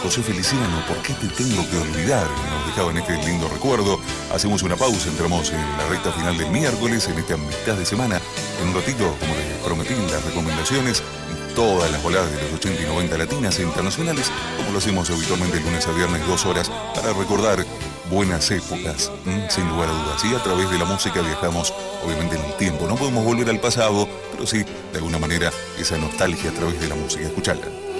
José Feliciano, ¿por qué te tengo que olvidar? Nos dejaba en este lindo recuerdo. Hacemos una pausa, entramos en la recta final del miércoles, en esta mitad de semana. En un ratito, como les prometí, las recomendaciones y todas las voladas de los 80 y 90 latinas e internacionales, como lo hacemos habitualmente lunes a viernes, 2 horas, para recordar buenas épocas, sin lugar a dudas. Y a través de la música viajamos, obviamente, en el tiempo. No podemos volver al pasado, pero sí, de alguna manera, esa nostalgia a través de la música. Escuchala.